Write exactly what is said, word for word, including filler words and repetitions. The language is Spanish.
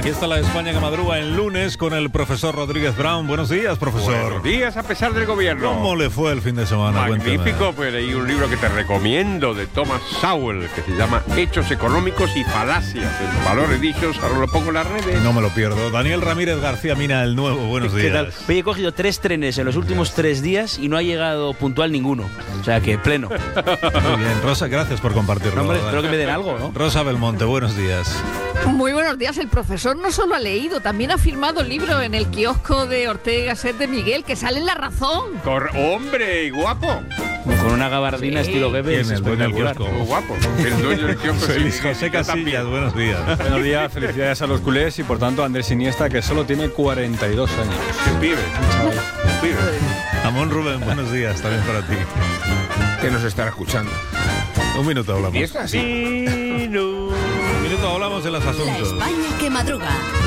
Aquí está la España que madruga en lunes con el profesor Rodríguez Brown. Buenos días, profesor. Buenos días a pesar del gobierno. ¿Cómo le fue el fin de semana? Magnífico, Cuénteme. pues leí un libro que te recomiendo de Thomas Sowell que se llama Hechos Económicos y Falacias. En Valor Editions, ahora lo pongo en las redes. No me lo pierdo. Daniel Ramírez García Mina, el nuevo. Buenos ¿Qué días. tal? Oye, he cogido tres trenes en los últimos tres días y no ha llegado puntual ninguno. O sea que pleno. Muy bien, Rosa, gracias por compartirlo. No, hombre, Dani. espero que me den algo, ¿no? Rosa Belmonte, buenos días. Muy buenos días. El profesor no solo ha leído, también ha firmado el libro en el kiosco de Ortega Set de Miguel, que sale en La Razón. Cor- ¡Hombre, guapo! Con una gabardina Sí. estilo Goebbels. ¿Quién, el dueño del espectacular. kiosco? Muy guapo. El dueño del kiosco. Feliz sí, José yo Casillas, también. buenos días. Buenos días, felicidades a los culés y por tanto a Andrés Iniesta, que solo tiene cuarenta y dos años. Qué pibe. Qué pibe. Amón Rubén, buenos días, también para ti. Que nos estará escuchando. Un minuto hablamos. ¿Y esto así? Un minuto hablamos de los La asuntos. España que madruga.